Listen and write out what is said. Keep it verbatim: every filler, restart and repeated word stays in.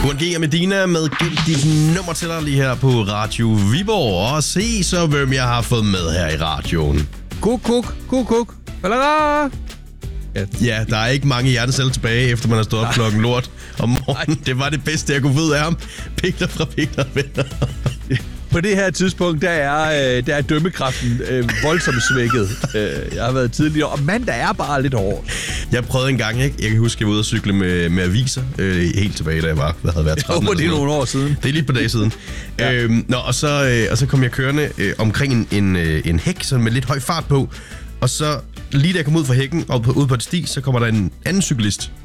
Buongiorno Medina med Giv dit nummer til dig lige her på Radio Viborg. Og se så, hvem jeg har fået med her i radioen. Kuk, kuk, kuk, kuk. Balala. Ja, der er ikke mange hjerteceller tilbage, efter man har stået op klokken lort om morgenen. Det var det bedste, jeg kunne vide af ham. Pikler fra pikler, venner. På det her tidspunkt, der er, øh, der er dømmekraften øh, voldsomt svækket. Øh, jeg har været tidligere, og mandag er bare lidt hårdt. Jeg prøvede en gang, ikke? Jeg kan huske, at jeg var ude og cykle med, med aviser, øh, helt tilbage, da jeg var, hvad havde været tretten. Jeg det er nogle år siden. Det er lige et par dage siden. Ja. Øhm, nå, og, så, øh, og så kom jeg kørende øh, omkring en, en, øh, en hæk, sådan med lidt høj fart på. Og så lige da jeg kom ud fra hækken og ud på et sti, så kommer der en anden cyklist